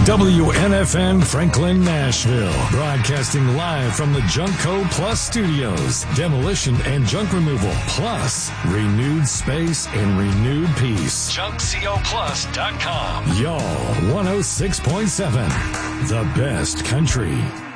WNFN Franklin, Nashville. Broadcasting live from the Junkco Plus studios. Demolition and junk removal, plus renewed space and renewed peace. JunkCoPlus.com. Y'all 106.7. The best country.